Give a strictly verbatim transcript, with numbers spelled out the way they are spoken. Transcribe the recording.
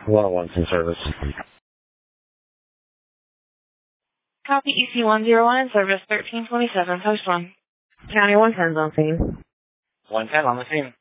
one one's in service. Copy E C one zero one in service, thirteen twenty-seven, post one. County one ten's on scene. one ten on the scene.